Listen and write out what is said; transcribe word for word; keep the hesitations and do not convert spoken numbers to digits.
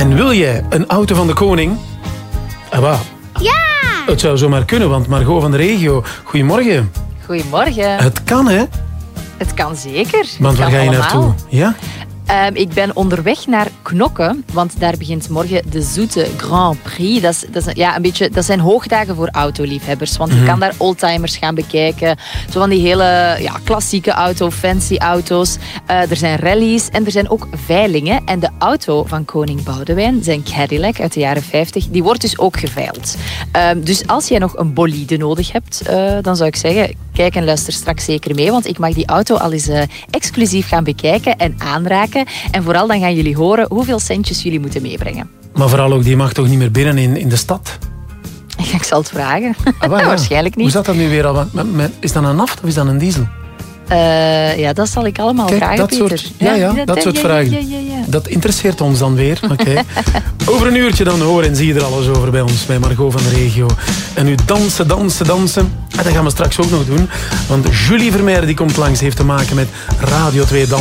En wil jij een auto van de koning? Ah, bah. Ja! Het zou zomaar kunnen, want Margot van de regio, goedemorgen. Goedemorgen. Het kan, hè? Het kan zeker. Want waar kan ga je allemaal. naartoe? Ja? Um, ik ben onderweg naar Knokke, want daar begint morgen de Zoete Grand Prix. Dat, is, dat, is, ja, een beetje, dat zijn hoogdagen voor autoliefhebbers, want je Mm. kan daar oldtimers gaan bekijken. Zo van die hele ja, klassieke auto, fancy auto's. Uh, er zijn rallies en er zijn ook veilingen. En de auto van koning Boudewijn, zijn Cadillac uit de jaren vijftig, die wordt dus ook geveild. Um, dus als jij nog een bolide nodig hebt, uh, dan zou ik zeggen, kijk en luister straks zeker mee, want ik mag die auto al eens uh, exclusief gaan bekijken en aanraken. En vooral dan gaan jullie horen hoeveel centjes jullie moeten meebrengen. Maar vooral ook, die mag toch niet meer binnen in, in de stad? Ik zal het vragen. Ah, waar, ja. Waarschijnlijk niet. Hoe zat dat nu weer al? Met, met, is dat een naft of is dat een diesel? Uh, ja, dat zal ik allemaal Kijk, vragen, dat Peter. soort, ja, ja, dat, dat soort ja, vragen. Ja, ja, ja. Dat interesseert ons dan weer. Okay. Over een uurtje dan hoor en zie je er alles over bij ons, bij Margot van de regio. En nu dansen, dansen, dansen. En dat gaan we straks ook nog doen. Want Julie Vermeer die komt langs, heeft te maken met Radio twee Dans.